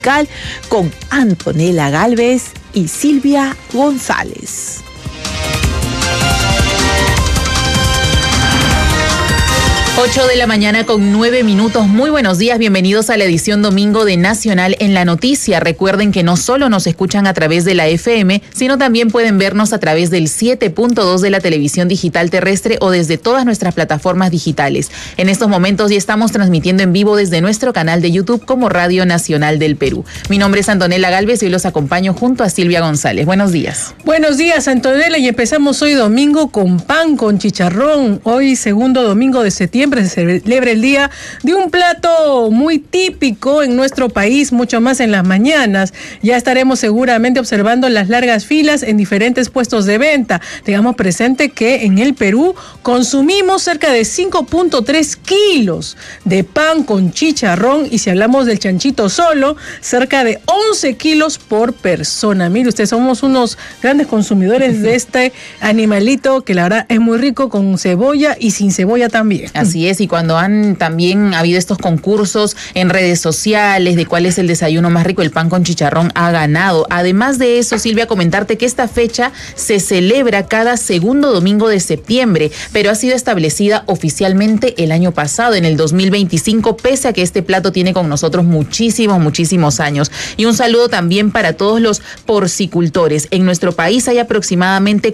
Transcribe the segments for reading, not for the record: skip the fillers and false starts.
con Antonella Gálvez y Silvia González. 8 de la mañana con 9 minutos. Muy buenos días, bienvenidos a la edición domingo de Nacional en la Noticia. Recuerden que no solo nos escuchan a través de la FM, sino también pueden vernos a través del 7.2 de la televisión digital terrestre o desde todas nuestras plataformas digitales. En estos momentos ya estamos transmitiendo en vivo desde nuestro canal de YouTube como Radio Nacional del Perú. Mi nombre es Antonella Gálvez y hoy los acompaño junto a Silvia González. Buenos días. Buenos días, Antonella, y empezamos hoy domingo con pan con chicharrón. Hoy, segundo domingo de septiembre, se celebra el día de un plato muy típico en nuestro país, mucho más en las mañanas. Ya estaremos seguramente observando las largas filas en diferentes puestos de venta. Tengamos presente que en el Perú consumimos cerca de 5.3 kilos de pan con chicharrón, y si hablamos del chanchito solo, cerca de 11 kilos por persona. Mire usted, somos unos grandes consumidores de este animalito que la verdad es muy rico, con cebolla y sin cebolla también. Así es, y cuando han también habido estos concursos en redes sociales de cuál es el desayuno más rico, el pan con chicharrón ha ganado. Además de eso, Silvia, comentarte que esta fecha se celebra cada segundo domingo de septiembre, pero ha sido establecida oficialmente el año pasado, en el 2025, pese a que este plato tiene con nosotros muchísimos años. Y un saludo también para todos los porcicultores. En nuestro país hay aproximadamente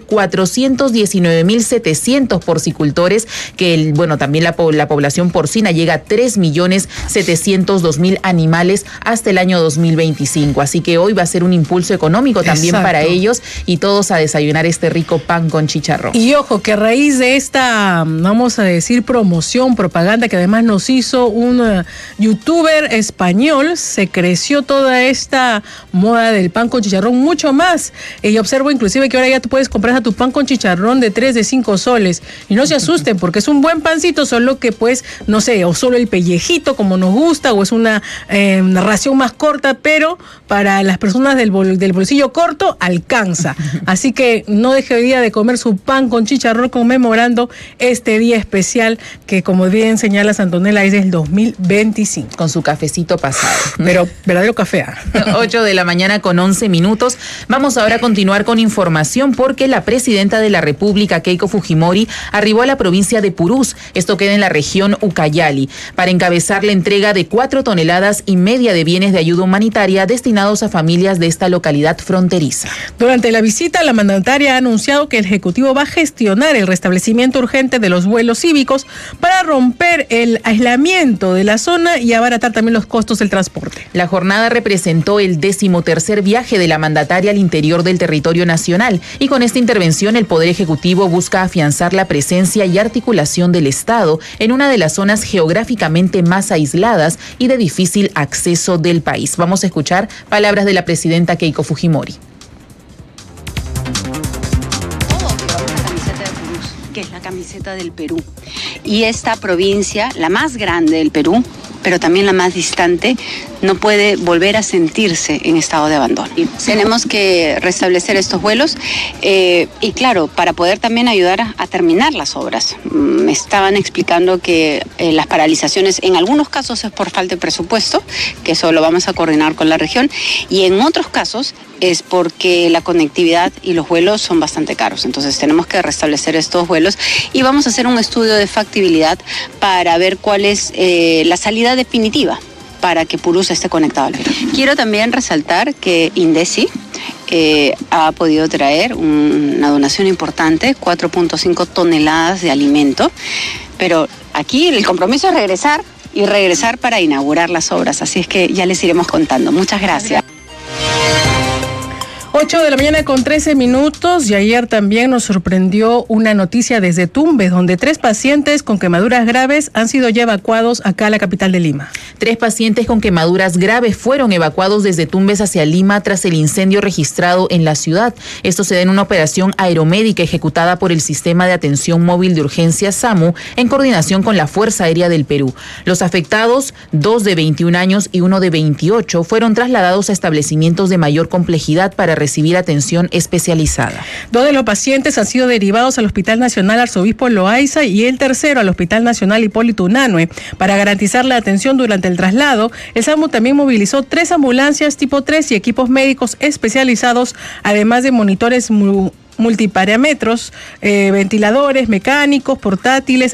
419.700 porcicultores, que también la población porcina llega a 3.702.000 animales hasta el año 2025. Así que hoy va a ser un impulso económico también para ellos, y todos a desayunar este rico pan con chicharrón. Y ojo, que a raíz de esta, vamos a decir, promoción, propaganda que además nos hizo un youtuber español, se creció toda esta moda del pan con chicharrón mucho más. Y observo inclusive que ahora ya tú puedes comprar a tu pan con chicharrón de 3, de 5 soles. Y no se asusten, porque es un buen pancito, solo que pues, no sé, o solo el pellejito como nos gusta, o es una ración más corta, pero para las personas del bolsillo corto alcanza. Así que no deje hoy día de comer su pan con chicharrón, conmemorando este día especial que, como bien señala Antonella, es del 2025. Con su cafecito pasado. Pero verdadero café. 8 de la mañana con 11 minutos. Vamos ahora a continuar con información, porque la presidenta de la República, Keiko Fujimori, arribó a la provincia de Purús. Esto queda en la región Ucayali, para encabezar la entrega de 4,5 toneladas de bienes de ayuda humanitaria destinados a familias de esta localidad fronteriza. Durante la visita, la mandataria ha anunciado que el Ejecutivo va a gestionar el restablecimiento urgente de los vuelos cívicos para romper el aislamiento de la zona y abaratar también los costos del transporte. La jornada representó el 13º viaje de la mandataria al interior del territorio nacional, y con esta intervención el Poder Ejecutivo busca afianzar la presencia y articulación del Estado en una de las zonas geográficamente más aisladas y de difícil acceso del país. Vamos a escuchar palabras de la presidenta Keiko Fujimori. Que es la camiseta del Perú. Y esta provincia, la más grande del Perú, pero también la más distante, no puede volver a sentirse en estado de abandono. Y tenemos que restablecer estos vuelos y claro, para poder también ayudar a terminar las obras. Me estaban explicando que las paralizaciones en algunos casos es por falta de presupuesto, que eso lo vamos a coordinar con la región, y en otros casos es porque la conectividad y los vuelos son bastante caros. Entonces tenemos que restablecer estos vuelos y vamos a hacer un estudio de factibilidad para ver cuál es la salida definitiva para que Purús esté conectado al Perú. Quiero también resaltar que INDECI ha podido traer una donación importante, 4.5 toneladas de alimento, pero aquí el compromiso es regresar para inaugurar las obras, así es que ya les iremos contando. Muchas gracias. 8 de la mañana con 13 minutos, y ayer también nos sorprendió una noticia desde Tumbes, donde 3 pacientes con quemaduras graves han sido ya evacuados acá a la capital de Lima. 3 pacientes con quemaduras graves fueron evacuados desde Tumbes hacia Lima tras el incendio registrado en la ciudad. Esto se da en una operación aeromédica ejecutada por el Sistema de Atención Móvil de Urgencia SAMU en coordinación con la Fuerza Aérea del Perú. Los afectados, 2 de 21 años y 1 de 28, fueron trasladados a establecimientos de mayor complejidad para recibir recibir atención especializada. 2 de los pacientes han sido derivados al Hospital Nacional Arzobispo Loaiza y el tercero al Hospital Nacional Hipólito Unanue. Para garantizar la atención durante el traslado, el SAMU también movilizó 3 ambulancias tipo 3 y equipos médicos especializados, además de monitores multiparámetros, ventiladores mecánicos, portátiles,